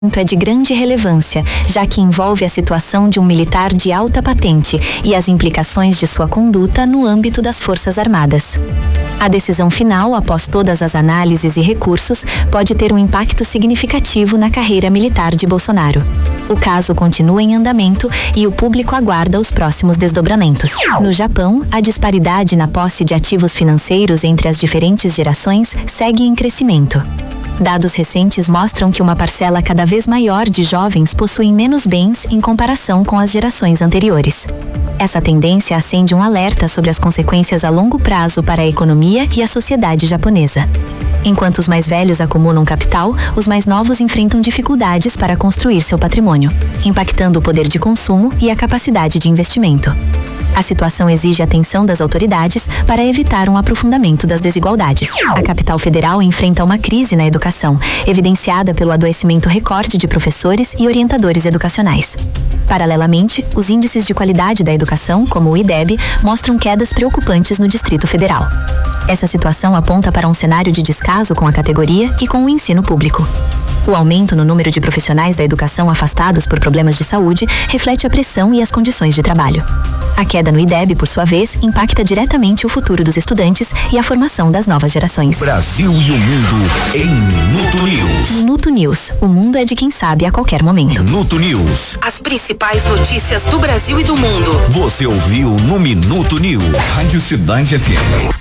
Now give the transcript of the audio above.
É de grande relevância, já que envolve a situação de um militar de alta patente e as implicações de sua conduta no âmbito das Forças Armadas. A decisão final, após todas as análises e recursos, pode ter um impacto significativo na carreira militar de Bolsonaro. O caso continua em andamento e o público aguarda os próximos desdobramentos. No Japão, a disparidade na posse de ativos financeiros entre as diferentes gerações segue em crescimento. Dados recentes mostram que uma parcela cada vez maior de jovens possuem menos bens em comparação com as gerações anteriores. Essa tendência acende um alerta sobre as consequências a longo prazo para a economia e a sociedade japonesa. Enquanto os mais velhos acumulam capital, os mais novos enfrentam dificuldades para construir seu patrimônio, impactando o poder de consumo e a capacidade de investimento. A situação exige atenção das autoridades para evitar um aprofundamento das desigualdades. A capital federal enfrenta uma crise na educação, evidenciada pelo adoecimento recorde de professores e orientadores educacionais. Paralelamente, os índices de qualidade da educação, como o IDEB, mostram quedas preocupantes no Distrito Federal. Essa situação aponta para um cenário de descaso com a categoria e com o ensino público. O aumento no número de profissionais da educação afastados por problemas de saúde reflete a pressão e as condições de trabalho. A queda no IDEB, por sua vez, impacta diretamente o futuro dos estudantes e a formação das novas gerações. Brasil e o mundo em Minuto News. Minuto News. O mundo é de quem sabe a qualquer momento. Minuto News. As principais notícias do Brasil e do mundo. Você ouviu no Minuto News. Rádio Cidade FM.